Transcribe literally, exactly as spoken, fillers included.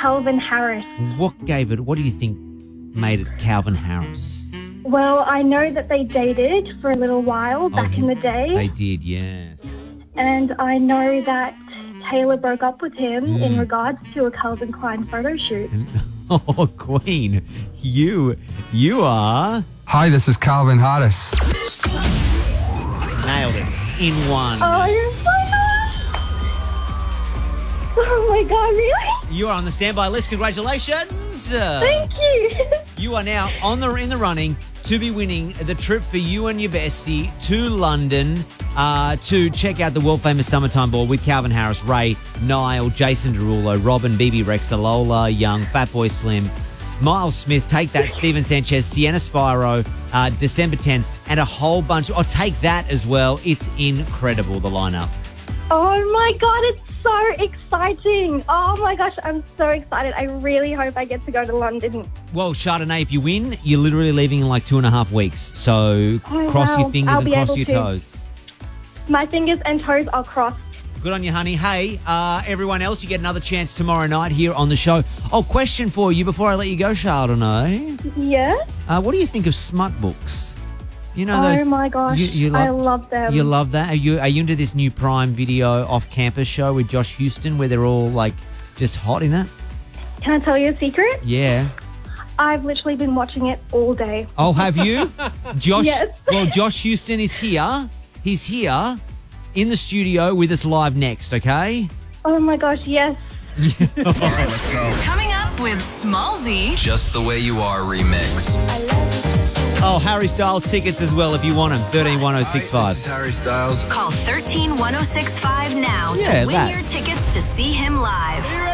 Calvin Harris. What gave it, what do you think made it Calvin Harris? Well, I know that they dated for a little while back Oh, in the day. They did, yes. And I know that Taylor broke up with him Mm. in regards to a Calvin Klein photo shoot. Oh, Queen, you, you are... Hi, this is Calvin Harris. Nailed it. In one. Oh, you're so nice. Oh, my God, really? You are on the standby list. Congratulations. Thank you. You are now on the in the running to be winning the trip for you and your bestie to London uh, to check out the world-famous Summertime Ball with Calvin Harris, Ray, Niall, Jason Derulo, Robin, B B Rexa, Lola Young, Fatboy Slim, Miles Smith, Take That, Steven Sanchez, Sienna Spyro, uh, December tenth, and a whole bunch. Oh, Take That as well. It's incredible, the lineup. Oh, my God, it's so exciting. Oh, my gosh, I'm so excited. I really hope I get to go to London. Well, Chardonnay, if you win, you're literally leaving in like two and a half weeks. So Oh, cross wow. your fingers I'll and be cross able your to. toes. My fingers and toes are crossed. Good on you, honey. Hey, uh, everyone else, you get another chance tomorrow night here on the show. Oh, question for you before I let you go, Chardonnay. Yeah? Uh, what do you think of smut books? You know Oh, those. my gosh. You, you I love, love them. You love that. Are you are you into this new Prime Video off-campus show with Josh Houston, where they're all like just hot in it? Can I tell you a secret? Yeah. I've literally been watching it all day. Oh, have you? Josh. Yes. Well, Josh Houston is here. He's here in the studio with us live next. Okay. Oh, my gosh, yes. Let's go. Coming up with Smallzy. Just the Way You Are remix. Oh, Harry Styles tickets as well if you want them. thirteen one oh six Hi, five. this is Harry Styles. Call one three one oh six five now Yeah, to win that. your tickets to see him live.